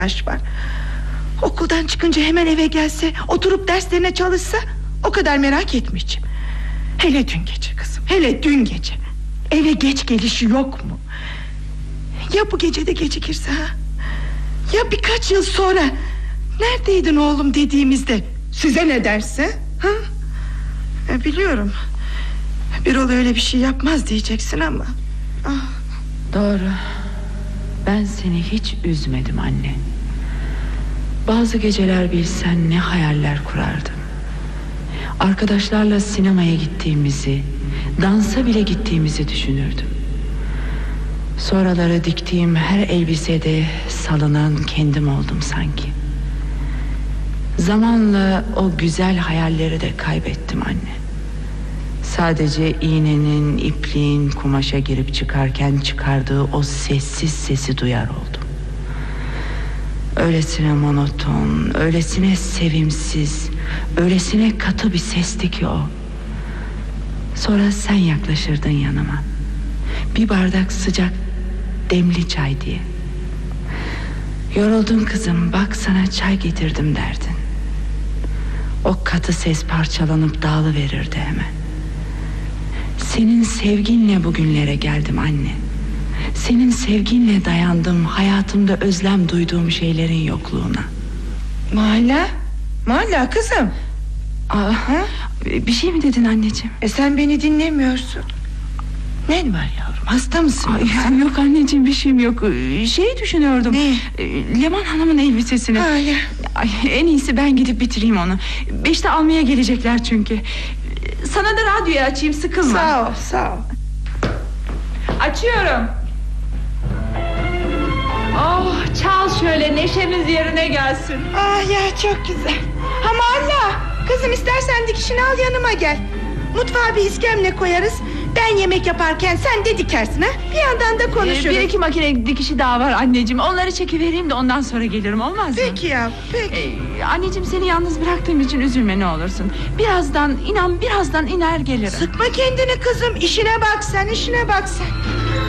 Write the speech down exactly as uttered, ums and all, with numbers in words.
yaş var. Okuldan çıkınca hemen eve gelse, oturup derslerine çalışsa, o kadar merak etmeyeceğim. Hele dün gece kızım, hele dün gece. Eve geç gelişi yok mu? Ya bu gece de gecikirse ha? Ya birkaç yıl sonra neredeydin oğlum dediğimizde size ne derse ha? E, biliyorum Birol öyle bir şey yapmaz diyeceksin ama ah. Doğru. Ben seni hiç üzmedim anne. Bazı geceler bilsen ne hayaller kurardım. Arkadaşlarla sinemaya gittiğimizi, dansa bile gittiğimizi düşünürdüm. Sonraları diktiğim her elbisede salınan kendim oldum sanki. Zamanla o güzel hayalleri de kaybettim anne. Sadece iğnenin, ipliğin kumaşa girip çıkarken çıkardığı o sessiz sesi duyar oldum. Öylesine monoton, öylesine sevimsiz, öylesine katı bir sesti ki o. Sonra sen yaklaşırdın yanıma. Bir bardak sıcak demli çay diye. Yoruldun kızım, bak sana çay getirdim derdin. O katı ses parçalanıp dağılıverirdi hemen. Senin sevginle bugünlere geldim anne. Senin sevginle dayandım hayatımda özlem duyduğum şeylerin yokluğuna. Mala, Mala kızım. Aa, bir şey mi dedin anneciğim? E sen beni dinlemiyorsun. Ne var yavrum, hasta mısın? Ay, yok anneciğim, bir şeyim yok. Şeyi düşünüyordum. Ne? Leman Hanım'ın elbisesini. Hayır. Ay, en iyisi ben gidip bitireyim onu. Beşte almaya gelecekler çünkü. Sana da radyoyu açayım, sıkılma. Sağ ol, sağ ol. Açıyorum. Oh, çal şöyle, neşemiz yerine gelsin. Ah ya, çok güzel. Ha Mala, kızım istersen dikişini al yanıma gel. Mutfağa bir iskemle koyarız. Ben yemek yaparken sen de dikersin ha. Bir yandan da konuşuruz. Ee, bir iki makine dikişi daha var anneciğim. Onları çekivereyim de ondan sonra gelirim, olmaz mı? Peki ya, peki. Ee, anneciğim, seni yalnız bıraktığım için üzülme ne olursun. Birazdan, inan birazdan iner gelirim. Sıkma kendini kızım, işine bak sen, işine bak sen.